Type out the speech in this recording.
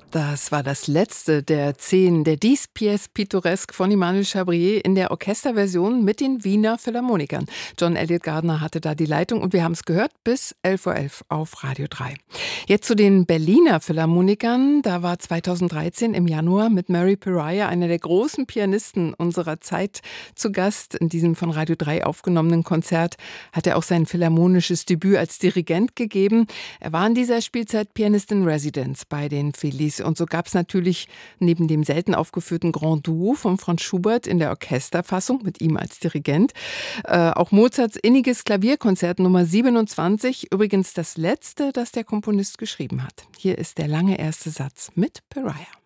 Das war das letzte der 10 der Dix Pièces Pittoresques von Emmanuel Chabrier in der Orchesterversion mit den Wiener Philharmonikern. John Elliott Gardner hatte da die Leitung und wir haben es gehört bis 11:11 Uhr auf Radio 3. Jetzt zu den Berliner Philharmonikern. Da war 2013 im Januar mit Mary Pariah, einer der großen Pianisten unserer Zeit, zu Gast. In diesem von Radio 3 aufgenommenen Konzert hat er auch sein philharmonisches Debüt als Dirigent gegeben. Er war in dieser Spielzeit Pianist in Residence bei den Phillies. Und so gab es natürlich neben dem selten aufgeführten Grand Duo von Franz Schubert in der Orchesterfassung mit ihm als Dirigent auch Mozarts inniges Klavierkonzert Nummer 27, übrigens das letzte, das der Komponist geschrieben hat. Hier ist der lange erste Satz mit Pariah.